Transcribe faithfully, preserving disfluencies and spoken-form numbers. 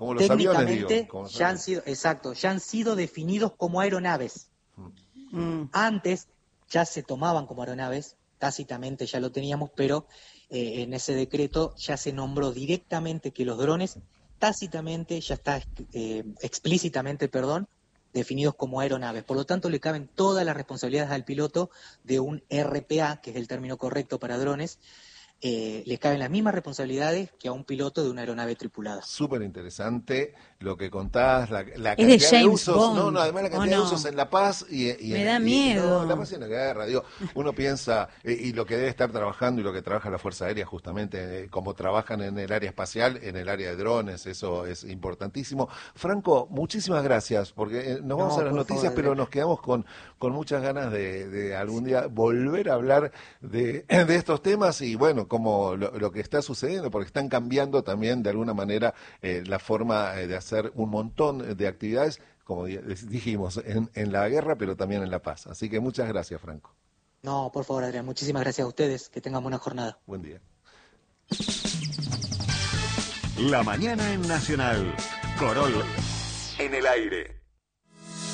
Como los aviones, digo. técnicamente Como los ya han aviones. sido, exacto, ya han sido definidos como aeronaves. Mm. Antes ya se tomaban como aeronaves, tácitamente ya lo teníamos, pero eh, en ese decreto ya se nombró directamente que los drones, tácitamente, ya está eh, explícitamente, perdón, definidos como aeronaves. Por lo tanto, le caben todas las responsabilidades al piloto de un R P A, que es el término correcto para drones, eh, le caben las mismas responsabilidades que a un piloto de una aeronave tripulada. Súper interesante lo que contás, la, la Es de cantidad de, James usos, Bond, no, no, además la ¿o cantidad de no? usos en La Paz y, y Me en, da y- miedo. no, La Paz y en la guerra, digo, uno piensa, eh, y lo que debe estar trabajando y lo que trabaja la Fuerza Aérea justamente, eh, como trabajan en el área espacial, en el área de drones, eso es importantísimo. Franco, muchísimas gracias, porque eh, nos vamos No, a las por noticias, favor, pero Adrián. nos quedamos con, con muchas ganas de, de algún día volver a hablar de, de estos temas y bueno, como lo, lo que está sucediendo, porque están cambiando también de alguna manera eh, la forma eh, de hacer un montón de actividades, como di- dijimos, en, en la guerra, pero también en la paz. Así que muchas gracias, Franco. No, por favor, Adrián, muchísimas gracias a ustedes, que tengan buena jornada. Buen día. La mañana en Nacional. Corol en el aire.